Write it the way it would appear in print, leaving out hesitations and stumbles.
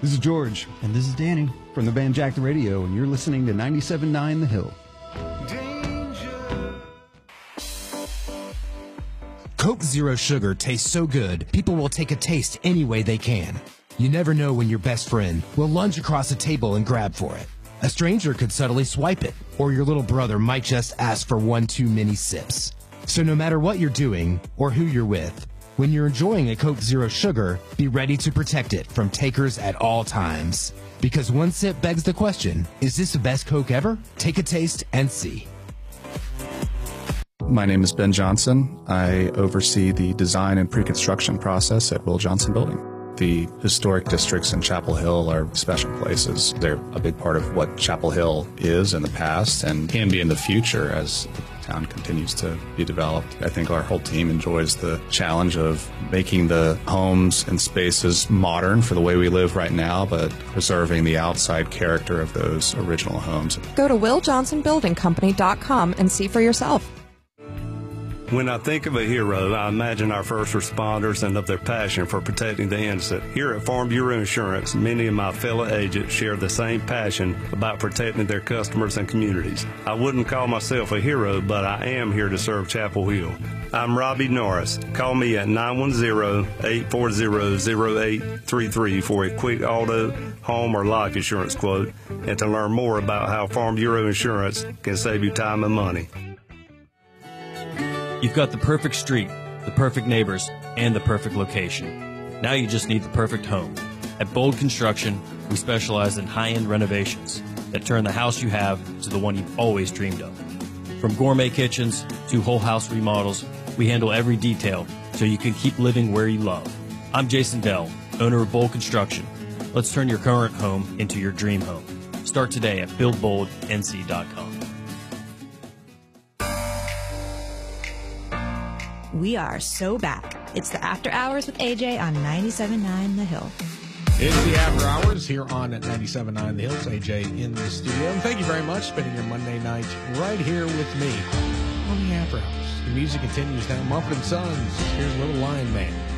This is George. And this is Danny. From the band Jack the Radio, and you're listening to 97.9 The Hill. Coke Zero Sugar tastes so good, people will take a taste any way they can. You never know when your best friend will lunge across a table and grab for it. A stranger could subtly swipe it, or your little brother might just ask for one too many sips. So no matter what you're doing or who you're with, when you're enjoying a Coke Zero Sugar, be ready to protect it from takers at all times. Because one sip begs the question, is this the best Coke ever? Take a taste and see. My name is Ben Johnson. I oversee the design and pre-construction process at Will Johnson Building. The historic districts in Chapel Hill are special places. They're a big part of what Chapel Hill is in the past and can be in the future as the town continues to be developed. I think our whole team enjoys the challenge of making the homes and spaces modern for the way we live right now, but preserving the outside character of those original homes. Go to WillJohnsonBuildingCompany.com and see for yourself. When I think of a hero, I imagine our first responders and of their passion for protecting the innocent. Here at Farm Bureau Insurance, many of my fellow agents share the same passion about protecting their customers and communities. I wouldn't call myself a hero, but I am here to serve Chapel Hill. I'm Robbie Norris. Call me at 910-840-0833 for a quick auto, home, or life insurance quote, and to learn more about how Farm Bureau Insurance can save you time and money. You've got the perfect street, the perfect neighbors, and the perfect location. Now you just need the perfect home. At Bold Construction, we specialize in high-end renovations that turn the house you have to the one you've always dreamed of. From gourmet kitchens to whole house remodels, we handle every detail so you can keep living where you love. I'm Jason Dell, owner of Bold Construction. Let's turn your current home into your dream home. Start today at buildboldnc.com. We are so back. It's the After Hours with AJ on 97.9 The Hill. It's the After Hours here on 97.9 The Hill. It's AJ in the studio. And thank you very much for spending your Monday night right here with me on the After Hours. The music continues now. Mumford & Sons. Here's Little Lion Man.